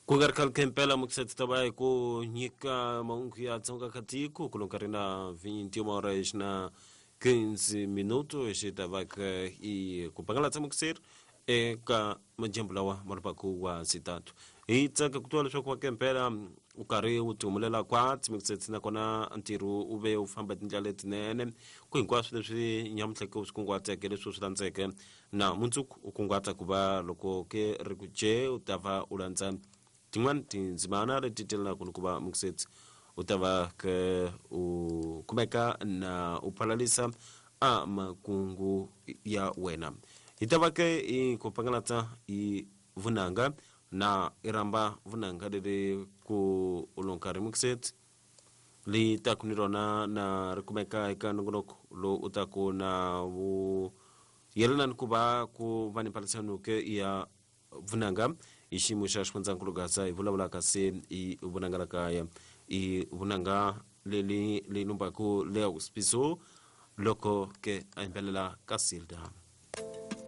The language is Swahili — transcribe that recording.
Kugarkal kempela mukset tabai ko nyika maungu ya tsonga katiko kulonkarina 21 horas na 15 minutos tabaka i kupangala tsamuksir ka majambulawa marpaku wa sitatu itaka kutola shoko kwa kempela ukari utumulela kwa tsimukset na kona antiru ube ufamba tinjalet nene kuinkwasu deshi nyamtleke uskungwata kele susulanzeke na munzuk ukungwata kuba loko ke rikuche utava ulanza Tingwan tinzimana retitela kunukuba mukset utava ke kumeka na upalalisa a makungu ya wena. Itava ke i kupangalata i vunanga na iramba vunanga dede ku ulonkari mukset li takunirona na rekumeka ikanungunok lo utaku na yelenan kuba ku vanipalisanu ke ya vunanga ishimu shashkunza nkulugasa ivula kase I vunanga kaya I vunanga leli numba ku leo spiso loko ke aimbela kasilda